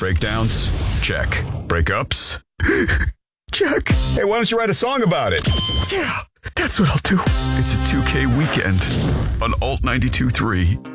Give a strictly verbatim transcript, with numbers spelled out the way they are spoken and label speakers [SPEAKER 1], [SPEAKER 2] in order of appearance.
[SPEAKER 1] Breakdowns? Check. Breakups? Check. Hey, why don't you write a song about it? Yeah, that's what I'll do. It's a two K weekend on Alt ninety-two point three.